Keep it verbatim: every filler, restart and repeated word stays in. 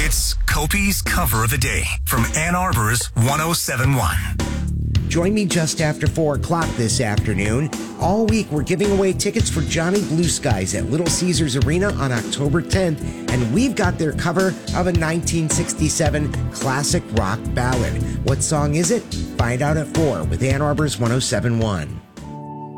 It's Kopi's Cover of the Day from Ann Arbor's one oh seven point one. Join me just after four o'clock this afternoon. All week, we're giving away tickets for Johnny Blue Skies at Little Caesars Arena on October tenth, and we've got their cover of a nineteen sixty-seven classic rock ballad. What song is it? Find out at four with Ann Arbor's one oh seven point one.